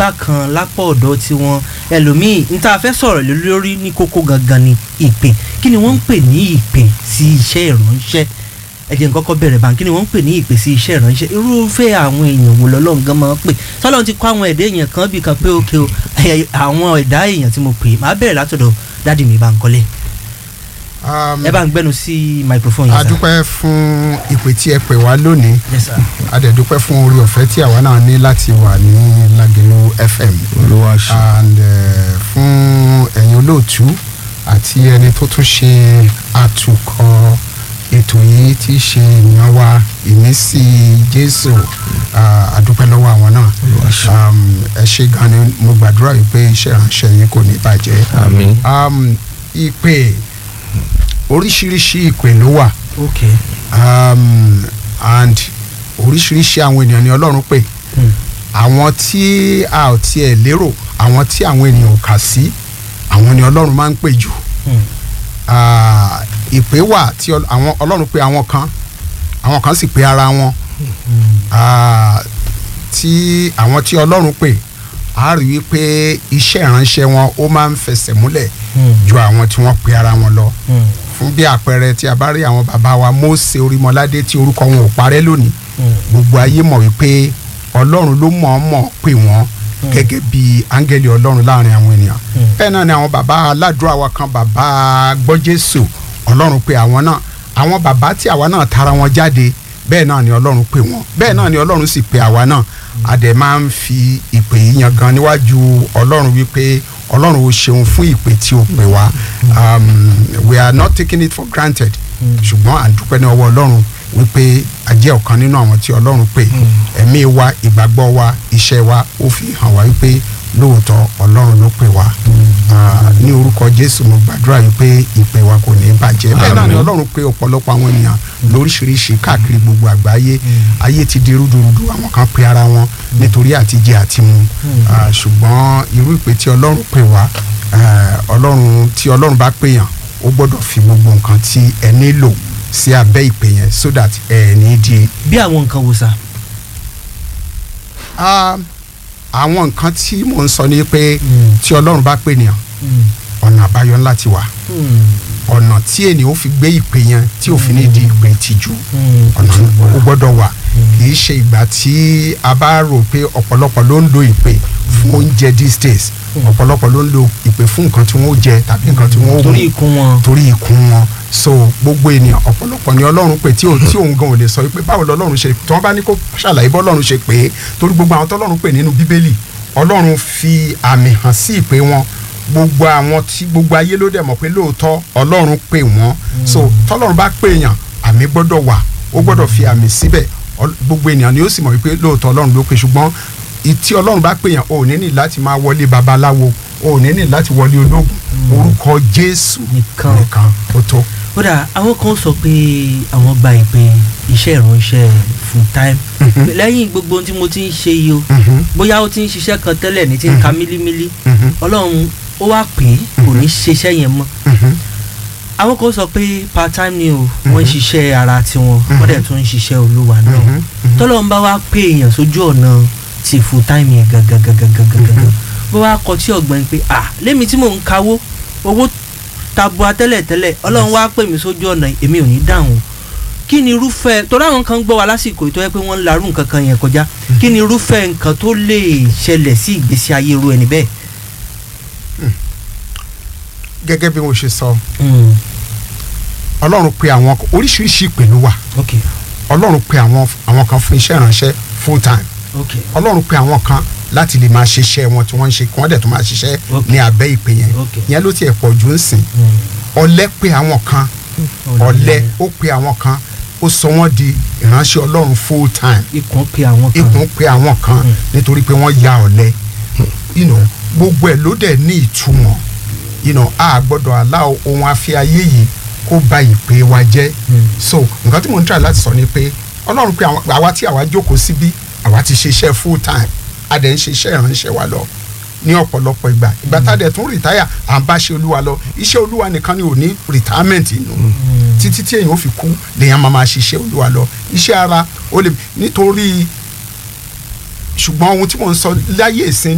bákan lápò ọ̀dọ̀ tiwọn ẹlòmíì n tá a fẹ́ sọ̀rọ̀ lórí ní kókó gangan ni ìpè kí ni wọ́n ń pè ní ìpè sí iṣẹ́ ìránṣẹ́ ẹ jẹ́ n kọ́kọ́ bẹ̀rẹ̀ bá kí ni wọ́n ń pè ní ìpè sí iṣẹ́ ìránṣẹ́ irúfẹ́ àwọn èèyàn wo lọ́lọ́run gan máa ń pè sọ́lọ́run ti kọ́ àwọn ẹ̀dá èèyàn kan bí kan pé ókè o àwọn ẹ̀dá èèyàn tí mo pè máa bẹ̀rẹ̀ látọ̀dọ̀ dádì mi Bánkọ́lé ẹ bá ń gbẹ́nu sí microphone yẹn sá. a dúpẹ́ fún ìpè tí ẹ pè wá lónìí Yes, sir. a dẹ̀ dúpẹ́ fún orí ọ̀fẹ́ tí àwa náà ní láti wà ní Lágelú FM and fún ẹ̀yin olóòtú àti ẹni tó tún ṣe àtúkọ̀ ètò yìí tí í ṣe ìyàn wa ìmísí Jésù a dúpẹ́ lọ́wọ́ àwọn náà ẹ ṣé gan ni mo gbàdúrà wípé iṣẹ́ ìránṣẹ́ yín kò ní bàjẹ́. Àmín. Ìpè oríṣiríṣi ìpè ló wà Okay. and oríṣiríṣi àwọn ènìyàn ni Ọlọ́run pè àwọn tí a ò tiẹ̀ lérò àwọn tí àwọn ènìyàn ò kà sí àwọn ni Ọlọ́run máa ń pè jù ìpè wà tí Ọlọ́run pè àwọn kan sì pè ara wọn tí àwọn tí Ọlọ́run pè a rí wípé iṣẹ́ ìránṣẹ́ wọn ó máa ń fẹsẹ̀ múlẹ̀ ju àwọn tí wọ́n pè ara wọn lọ fún bí àpẹẹrẹ tí a bá rí àwọn bàbá wa Mósè Orímọládé tí orúkọ wọn ò parẹ́ lónìí gbogbo ayé mọ̀ wípé Ọlọ́run ló mọ̀ọ́mọ̀ pè wọ́n gẹ́gẹ́ bí áńgẹ́lì Ọlọ́run láàrin àwọn ènìyàn bẹ́ẹ̀ náà ni àwọn bàbá aládùúrà wa kan bàbá Gbọ́jésù Ọlọ́run pè àwọn náà àwọn bàbá tí àwa náà tara wọn jáde bẹ́ẹ̀ náà ni Ọlọ́run pè wọ́n bẹ́ẹ̀ náà ni Ọlọ́run sì pè àwa náà a dẹ̀ máa ń fi ìpè yìí yan gan níwájú Ọlọ́run wípé Ọlọ́run ó ṣeun fún ìpè tí ó pè wá we are not taking it for granted ṣùgbọ́n à ń dúpẹ́ ní ọwọ́ Ọlọ́run wípé a jẹ́ ọ̀kan nínú àwọn tí Ọlọ́run pè ẹ̀mí wa ìgbàgbọ́ wa iṣẹ́ wa ó fi hàn wá wípé lóòótọ́ Ọlọ́run ló pè wá ní orúkọ Jésù mo gbàdúrà wípé ìpè wa kò ní bàjẹ́ bẹ́ẹ̀ náà ni Ọlọ́run pè ọ̀pọ̀lọpọ̀ àwọn ènìyàn lóríṣiríṣi káàkiri gbogbo àgbáyé ayé ti di rúdurùdu àwọn kan pè ara wọn nítorí àtijẹ àti mu ṣùgbọ́n irú ìpè tí Ọlọ́run pè wá Ọlọ́run tí Ọlọ́run bá pè yàn ó gbọ́dọ̀ fi gbogbo nǹkan tí ẹ nílò sí abẹ́ ìpè yẹn so that ẹ ní di. bí àwọn nǹkan wo sá. àwọn nǹkan tí mò ń sọ ni pé tí Ọlọ́run bá pè nìyàn ọ̀nà àbáyọ ńlá ti wà ọ̀nà tí ènìyàn ó fi gbé ìpè yẹn tí ò fi ní di ìpè tìjú ọ̀nà ó gbọ́dọ̀ wà kì í ṣe ìgbà tí a bá rò pé ọ̀pọ̀lọpọ̀ ló ń lo ìpè fún oúnjẹ these days ọ̀pọ̀lọpọ̀ ló ń lo ìpè fún nǹkan tí wọ́n ó jẹ tàbí nǹkan tí wọ́n ó wù torí ikùn wọn so gbogbo ènìyàn ọ̀pọ̀lọpọ̀ ni Ọlọ́run pè tí òun gan ò lè sọ pé báwo lọ́lọ́run ṣe tí wọ́n bá ní kó ṣàlàyé bọ́ Ọlọ́run ṣe pé torí gbogbo àwọn tọ́lọ́run pè nínú Bíbélì Ọlọ́run fi àmì hàn sí ìpè wọn gbogbo àwọn tí gbogbo ayé ló dẹ̀ mọ̀ pé lóòótọ́ Ọlọ́run pè wọ́n so tọ́lọ́run bá pè yàn àmì gbọ́dọ̀ wà ó gbọ́dọ̀ fi àmì síbẹ̀ gbogbo ènìyàn ni ó sì mọ̀ wípé lóòótọ́ Ọlọ́run ló pè ṣùgbọ́n tí Ọlọ́run bá pè yàn ò ní ní láti máa wọlé babaláwo ò ní ní láti wọlé ológun orúkọ Jésù nìkan ó tó. ó dà àwọn kan sọ pé àwọn gba ìpè iṣẹ́ ìránṣẹ́ full time lẹ́yìn gbogbo ohun tí mo ti ń ṣe yìí o bóyá ó ti ń ṣiṣẹ́ kan tẹ́lẹ̀ ní ti ń ka mílímílí Ọlọ́run ó wá pè é kò ní ṣiṣẹ́ yẹn mọ́ àwọn kan sọ pé part time ni o wọ́n ń ṣiṣẹ́ ara tiwọn wọ́n dẹ̀ tún ń ṣiṣẹ́ Olúwa náà tọ́lọ́run bá wá pè èèyàn sójú ọ̀nà ti full time yẹn gangan bó wá kọ tí ọ̀gbọ́n pé lémi tí mò ń kawó owó tabua tẹ́lẹ̀ Ọlọ́run wá pè mí sójú ọ̀nà èmi ò ní dáhùn kí ni irúfẹ́ torí àwọn kan gbọ́ wa lásìkò ìtọ́ yẹ pé wọ́n ń larú nǹkan kan yẹn kọjá kí ni irúfẹ́ nǹkan tó lè ṣẹlẹ̀ sí ìgbésí ayé irú ẹni bẹ́ẹ̀. gẹ́gẹ́ bí mo ṣe sọ Ọlọ́run pè àwọn oríṣiríṣi ìpè ló wà Ọlọ́run pè àwọn kan fún iṣẹ́ ìránṣẹ́ full time Ọlọ́run pè àwọn kan láti lè máa ṣiṣẹ́ wọn tí wọ́n ń ṣe kí wọ́n dẹ̀ tó máa ṣiṣẹ́ ní abẹ́ ìpè yẹn ló tiẹ̀ pọ̀ jù ń sìn ọ̀lẹ pè àwọn kan ọ̀lẹ ó pè àwọn kan ó sọ wọ́n di ìránṣẹ́ Ọlọ́run full time ikùn pè àwọn kan nítorí pé wọ́n ya ọ̀lẹ gbogbo ẹ̀ ló dẹ̀ ní ìtumọ̀ a gbọ́dọ̀ allow ohun afẹ́ ayé yìí kó ba ìpè wa jẹ́ so nǹkan tí mo ń try láti sọ ni pé Ọlọ́run pé àwa tí àwa jókòó síbí àwa ti ṣiṣẹ́ full time a dẹ̀ ń ṣiṣẹ́ ìránṣẹ́ wa lọ ní ọ̀pọ̀lọpọ̀ ìgbà tá a dẹ̀ tún rìtáyà à ń bá ṣe Olúwa lọ iṣẹ́ Olúwa nìkan ni ò ní retirement inú títí tí èèyàn ó fi kú lèèyàn máa ṣiṣẹ́ Olúwa lọ iṣẹ́ ara ó lè nítorí ṣùgbọ́n ohun tí mò ń sọ láyé ìsìn